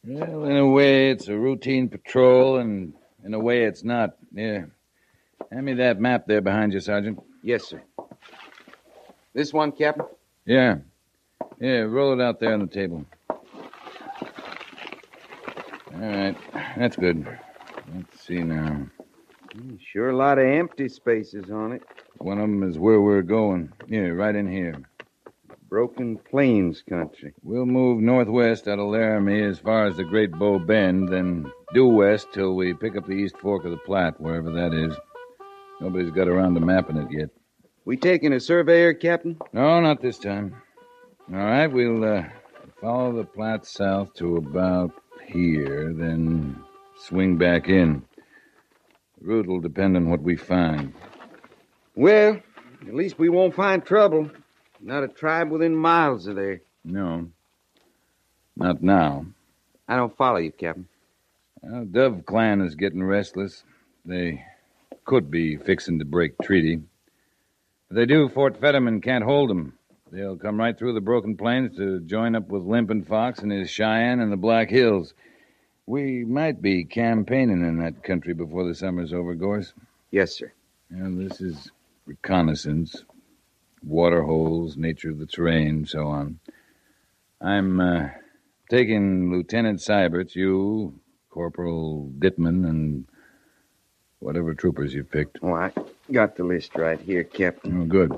Well, in a way, it's a routine patrol, and in a way, it's not. Yeah. Hand me that map there behind you, Sergeant. Yes, sir. This one, Captain? Yeah. Yeah, roll it out there on the table. All right. That's good. Let's see now. Sure a lot of empty spaces on it. One of them is where we're going. Yeah, right in here. Broken Plains country. We'll move northwest out of Laramie as far as the Great Bow Bend, then due west till we pick up the East Fork of the Platte, wherever that is. Nobody's got around to mapping it yet. We taking a surveyor, Captain? No, not this time. All right, we'll follow the Platte south to about here, then swing back in. The route will depend on what we find. Well, at least we won't find trouble. Not a tribe within miles of there. No. Not now. I don't follow you, Captain. Well, Dove clan is getting restless. They could be fixing to break treaty. If they do, Fort Fetterman can't hold them. They'll come right through the Broken Plains to join up with Limpin' Fox and his Cheyenne and the Black Hills. We might be campaigning in that country before the summer's over, Gorse. Yes, sir. And this is reconnaissance. Water holes, nature of the terrain, so on. I'm taking Lieutenant Seiberts, you, Corporal Dittman, and whatever troopers you've picked. Oh, I got the list right here, Captain. Oh, good.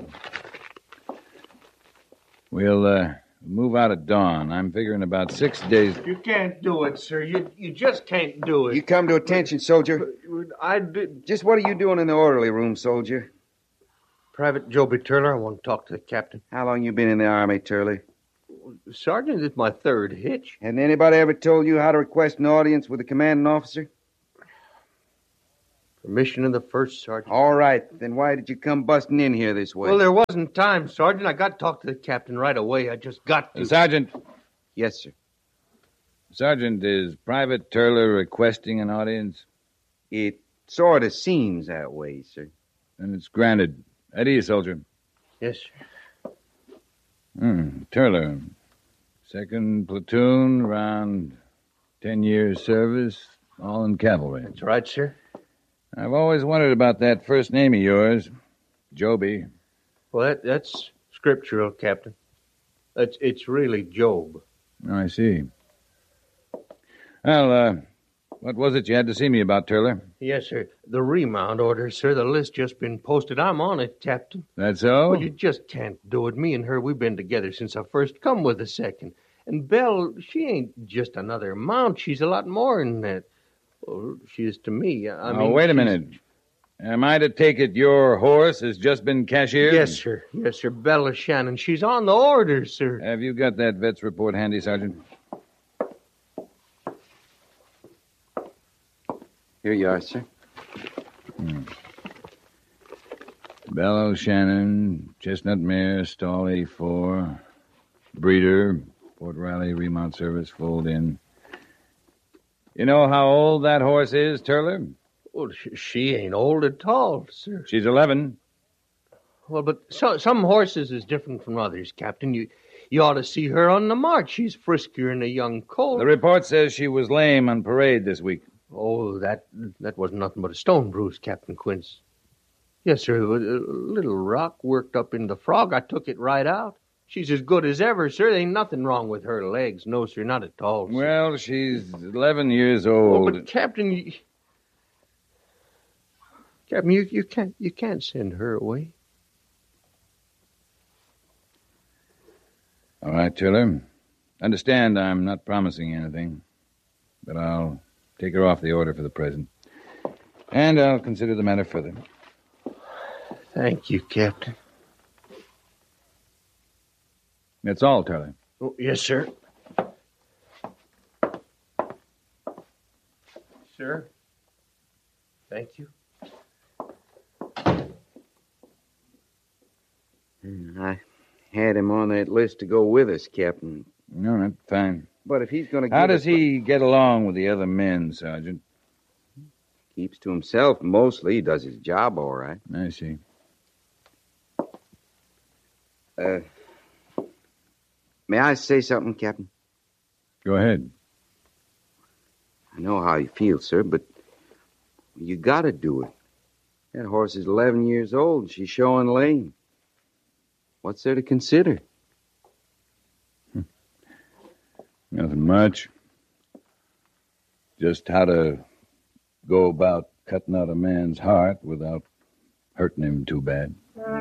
We'll move out at dawn. I'm figuring about 6 days. You can't do it, sir. You just can't do it. You come to attention, soldier. I did. Just what are you doing in the orderly room, soldier? Private Joby Turler, I want to talk to the captain. How long you been in the Army, Turley? Sergeant, it's my third hitch. Hadn't anybody ever told you how to request an audience with a commanding officer? Permission of the first sergeant. All right. Then why did you come busting in here this way? Well, there wasn't time, Sergeant. I got to talk to the captain right away. I just got to. Sergeant. Yes, sir. Sergeant, is Private Turler requesting an audience? It sort of seems that way, sir. Then it's granted. Eddie, soldier. Yes, sir. Turler. Second platoon, around 10 years service, all in cavalry. That's right, sir. I've always wondered about that first name of yours, Joby. Well, that's scriptural, Captain. It's really Job. Oh, I see. Well, what was it you had to see me about, Turler? Yes, sir. The remount order, sir. The list just been posted. I'm on it, Captain. That's so? Well, you just can't do it. Me and her, we've been together since I first come with the second. And Belle, she ain't just another mount. She's a lot more than that. Well, she is to me. I mean, wait a minute. Am I to take it your horse has just been cashiered? Yes, sir. Yes, sir. Bella Shannon. She's on the orders, sir. Have you got that vet's report handy, Sergeant? Here you are, sir. Bella Shannon, Chestnut Mare, Stall A4, Breeder, Fort Riley Remount Service, fold in. You know how old that horse is, Turler? Well, she ain't old at all, sir. She's 11. Well, but some horses is different from others, Captain. You ought to see her on the march. She's friskier than a young colt. The report says she was lame on parade this week. Oh, that wasn't nothing but a stone bruise, Captain Quince. Yes, sir. A little rock worked up in the frog. I took it right out. She's as good as ever, sir. There ain't nothing wrong with her legs. No, sir, not at all, sir. Well, she's 11 years old. Oh, but Captain, Captain, you can't send her away. All right, Turler. Understand I'm not promising anything, but I'll take her off the order for the present. And I'll consider the matter further. Thank you, Captain. That's all, Turler. Oh, yes, sir. Sir? Thank you. I had him on that list to go with us, Captain. No, that's fine. But if he's going to How does he get along with the other men, Sergeant? Keeps to himself mostly. He does his job all right. I see. May I say something, Captain? Go ahead. I know how you feel, sir, but you gotta do it. That horse is 11 years old and she's showing lame. What's there to consider? Nothing much. Just how to go about cutting out a man's heart without hurting him too bad.